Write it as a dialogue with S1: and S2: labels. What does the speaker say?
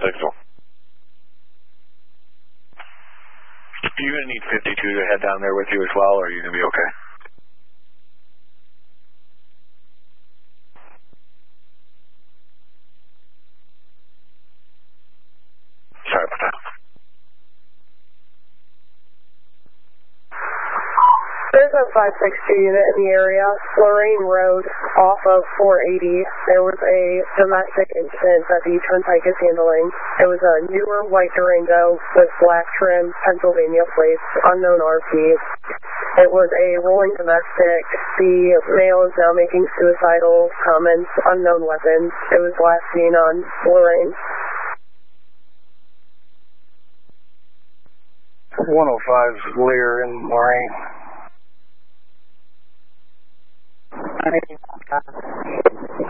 S1: signal. Are you going to need 52 to head down there with you as well, or are you going to be okay? Sorry about that.
S2: There's a 562 unit in the area, Lorraine Road, off of 480. There was a domestic incident that the Turnpike is handling. It was a newer white Durango with black trim, Pennsylvania plates, unknown RP. It was a rolling domestic. The male is now making suicidal comments, unknown weapons. It was last seen on Lorraine.
S3: 105's Lear in Lorraine.